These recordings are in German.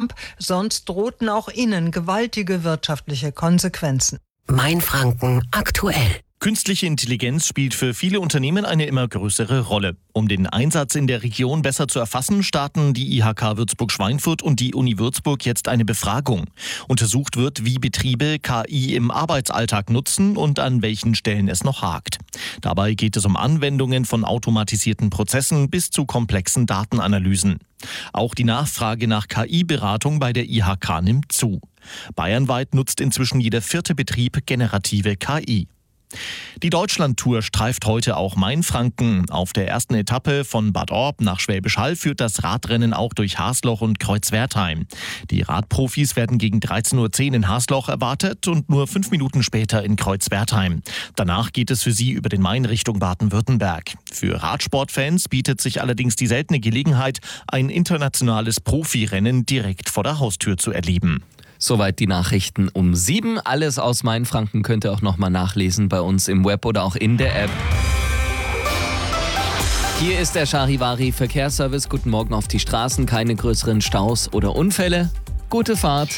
Trump, sonst drohten auch ihnen gewaltige wirtschaftliche Konsequenzen. Mainfranken aktuell. Künstliche Intelligenz spielt für viele Unternehmen eine immer größere Rolle. Um den Einsatz in der Region besser zu erfassen, starten die IHK Würzburg-Schweinfurt und die Uni Würzburg jetzt eine Befragung. Untersucht wird, wie Betriebe KI im Arbeitsalltag nutzen und an welchen Stellen es noch hakt. Dabei geht es um Anwendungen von automatisierten Prozessen bis zu komplexen Datenanalysen. Auch die Nachfrage nach KI-Beratung bei der IHK nimmt zu. Bayernweit nutzt inzwischen jeder 4. Betrieb generative KI. Die Deutschlandtour streift heute auch Mainfranken. Auf der ersten Etappe von Bad Orb nach Schwäbisch Hall führt das Radrennen auch durch Hasloch und Kreuzwertheim. Die Radprofis werden gegen 13:10 Uhr in Hasloch erwartet und nur 5 Minuten später in Kreuzwertheim. Danach geht es für sie über den Main Richtung Baden-Württemberg. Für Radsportfans bietet sich allerdings die seltene Gelegenheit, ein internationales Profirennen direkt vor der Haustür zu erleben. Soweit die Nachrichten um 7. Alles aus Mainfranken könnt ihr auch nochmal nachlesen bei uns im Web oder auch in der App. Hier ist der Charivari Verkehrsservice. Guten Morgen auf die Straßen. Keine größeren Staus oder Unfälle. Gute Fahrt.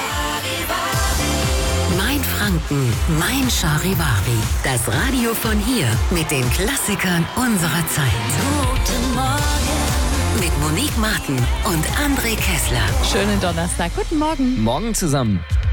Mainfranken, mein Charivari. Das Radio von hier mit den Klassikern unserer Zeit. Guten Morgen. Mit Monique Martin und André Kessler. Schönen Donnerstag. Guten Morgen. Morgen zusammen.